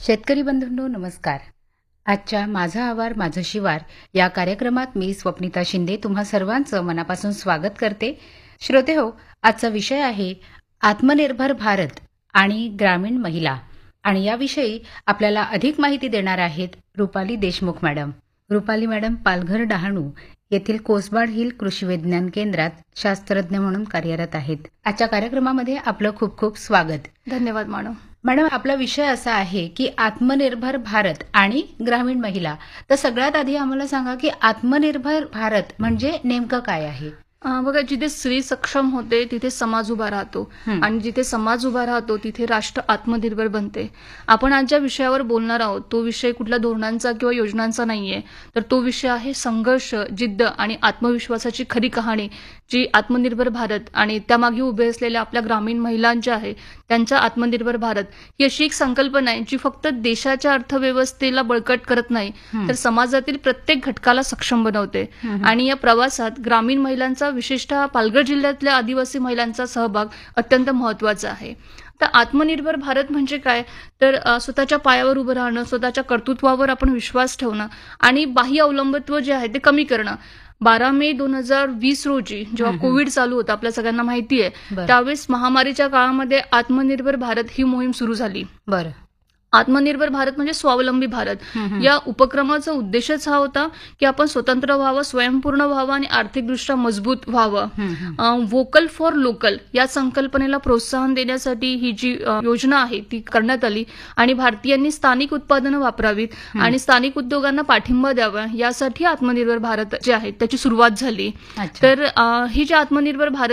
शेतकरी बंधूंनो नमस्कार. आजच्या माझा आवार माझं शिवार या कार्यक्रमात मी स्वप्निता शिंदे तुम्हा सर्वांचं मनापासून स्वागत करते. श्रोते हो, आजचा विषय आहे आत्मनिर्भर भारत आणि ग्रामीण महिला, आणि याविषयी आपल्याला अधिक माहिती देणार आहेत रुपाली देशमुख मॅडम. रुपाली मॅडम पालघर डहाणू येथील कोसबाड हिल कृषी विज्ञान केंद्रात शास्त्रज्ञ म्हणून कार्यरत आहेत. आजच्या कार्यक्रमामध्ये आपलं खूप खूप स्वागत. धन्यवाद मॅडम. मॅडम, आपला विषय असा आहे की आत्मनिर्भर भारत आणि ग्रामीण महिला. तर सगळ्यात आधी आम्हाला सांगा की आत्मनिर्भर भारत म्हणजे नेमकं काय आहे? बघा, जिथे स्त्री सक्षम होते तिथे समाज उभा राहतो आणि जिथे समाज उभा राहतो तिथे राष्ट्र आत्मनिर्भर बनते. आपण आज ज्या विषयावर बोलणार आहोत तो विषय कुठल्या धोरणांचा किंवा योजनांचा नाहीये, तर तो विषय आहे संघर्ष, जिद्द आणि आत्मविश्वासाची खरी कहाणी, जी आत्मनिर्भर भारत आणि त्यामागे उभे असलेल्या आपल्या ग्रामीण महिलांच्या आहे त्यांचा आत्मनिर्भर भारत ही अशी एक संकल्पना आहे जी फक्त देशाच्या अर्थव्यवस्थेला बळकट करत नाही, तर समाजातील प्रत्येक घटकाला सक्षम बनवते. आणि या प्रवासात ग्रामीण महिलांचा, विशेषतः पालघर जिल्ह्यातल्या आदिवासी महिलांचा सहभाग अत्यंत महत्वाचा आहे. तर आत्मनिर्भर भारत म्हणजे काय, तर स्वतःच्या पायावर उभं राहणं, स्वतःच्या कर्तृत्वावर आपण विश्वास ठेवणं आणि बाह्य अवलंबित्व जे आहे ते कमी करणं. 12 मे 2020 रोजी जेव्हा कोविड चालू होता, आपल्या सगळ्यांना माहिती आहे, त्यावेळेस महामारीच्या काळामध्ये आत्मनिर्भर भारत ही मोहीम सुरू झाली. बरं. आत्मनिर्भर भारत म्हणजे स्वावलंबी भारत. या उपक्रमाचा उद्देशच हा होता की आपण स्वतंत्र व्हावं, स्वयंपूर्ण व्हावं आणि आर्थिकदृष्ट्या मजबूत व्हावं. व्होकल फॉर लोकल या संकल्पनेला प्रोत्साहन देण्यासाठी ही जी योजना आहे ती करण्यात आली आणि भारतीयांनी स्थानिक उत्पादनं वापरावीत आणि स्थानिक उद्योगांना पाठिंबा द्यावा, यासाठी आत्मनिर्भर भारत जे आहे त्याची सुरुवात झाली. तर ही जी आत्मनिर्भर भारत